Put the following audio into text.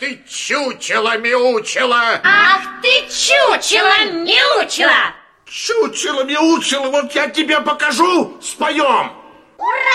ты чучело-мяучело! Ах ты чучело-мяучело! Чучело-мяучело, вот я тебе покажу, споем! Ура!